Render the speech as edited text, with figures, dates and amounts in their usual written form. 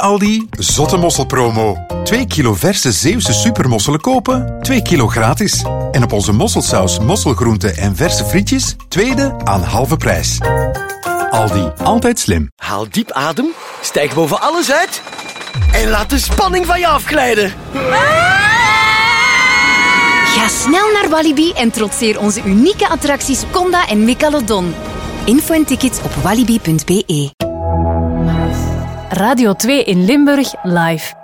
Aldi, zotte mosselpromo. 2 kilo verse Zeeuwse supermosselen kopen, 2 kilo gratis. En op onze mosselsaus, mosselgroenten en verse frietjes, tweede aan halve prijs. Aldi, altijd slim. Haal diep adem, stijg boven alles uit en laat de spanning van je afglijden. Ga snel naar Walibi en trotseer onze unieke attracties Conda en Megalodon. Info en tickets op walibi.be. Radio 2 in Limburg live.